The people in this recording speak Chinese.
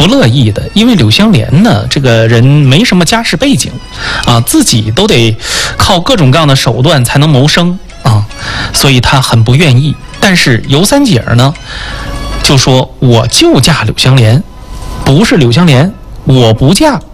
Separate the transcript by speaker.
Speaker 1: 乐意的，因为柳湘莲呢，这个人没什么家世背景，啊，自己都得靠各种各样的手段才能谋生啊，所以他很不愿意。但是尤三姐呢，就说我就嫁柳湘莲，不是柳湘莲我不嫁。